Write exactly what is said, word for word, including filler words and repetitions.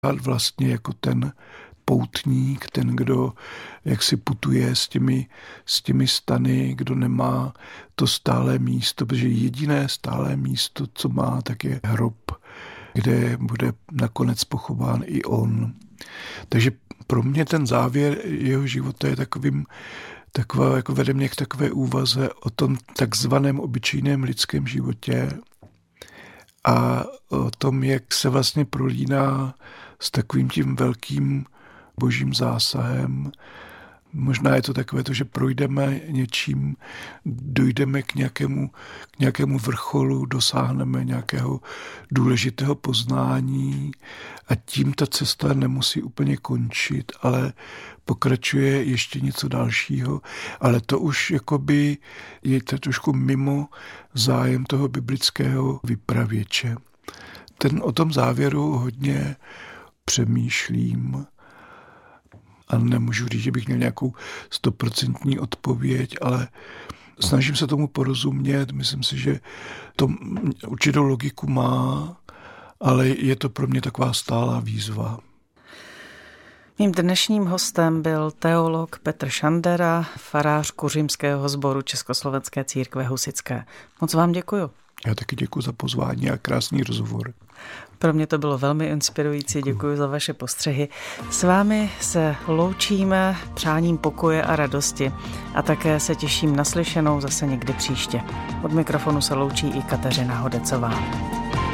A vlastně jako ten poutník, ten, kdo jak si putuje s těmi, s těmi stany, kdo nemá to stálé místo, protože jediné stálé místo, co má, tak je hrob, kde bude nakonec pochován i on. Takže pro mě ten závěr jeho života je takovým, taková, jako vede mě k takové úvaze o tom takzvaném obyčejném lidském životě a o tom, jak se vlastně prolíná s takovým tím velkým božím zásahem. Možná je to takové to, že projdeme něčím, dojdeme k nějakému, k nějakému vrcholu, dosáhneme nějakého důležitého poznání a tím ta cesta nemusí úplně končit, ale pokračuje ještě něco dalšího. Ale to už jakoby je to trošku mimo zájem toho biblického vypravěče. Ten o tom závěru hodně přemýšlím a nemůžu říct, že bych měl nějakou stoprocentní odpověď, ale snažím se tomu porozumět. Myslím si, že to určitou logiku má, ale je to pro mě taková stálá výzva. Mým dnešním hostem byl teolog Petr Šandera, farář Kuřimského sboru Československé církve husitské. Moc vám děkuju. Já taky děkuji za pozvání a krásný rozhovor. Pro mě to bylo velmi inspirující, děkuji za vaše postřehy. S vámi se loučíme přáním pokoje a radosti a také se těším na slyšenou zase někdy příště. Od mikrofonu se loučí i Kateřina Hodecová.